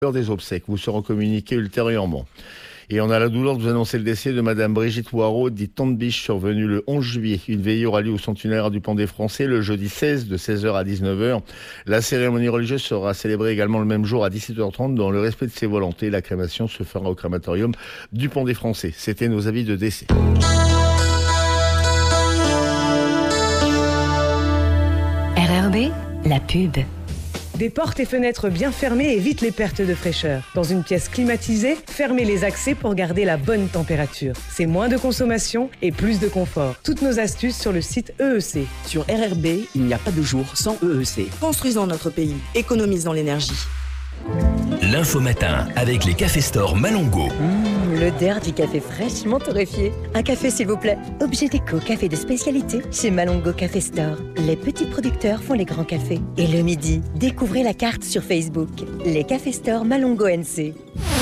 L'heure des obsèques vous seront communiquées ultérieurement. Et on a la douleur de vous annoncer le décès de Madame Brigitte Waraud, dite Tante Biche, survenue le 11 juillet. Une veillée aura lieu au centenaire du Pont des Français le jeudi 16 de 16h à 19h. La cérémonie religieuse sera célébrée également le même jour à 17h30 dans le respect de ses volontés. La crémation se fera au crématorium du Pont des Français. C'était nos avis de décès. RRB, la pub. Des portes et fenêtres bien fermées évitent les pertes de fraîcheur. Dans une pièce climatisée, fermez les accès pour garder la bonne température. C'est moins de consommation et plus de confort. Toutes nos astuces sur le site EEC. Sur RRB, il n'y a pas de jour sans EEC. Construisons notre pays, économisons l'énergie. L'info matin avec les cafés Store Malongo. L'odeur du café fraîchement torréfié. Un café s'il vous plaît. Objet déco, café de spécialité chez Malongo Café Store. Les petits producteurs font les grands cafés. Et le midi, découvrez la carte sur Facebook. Les cafés Store Malongo NC.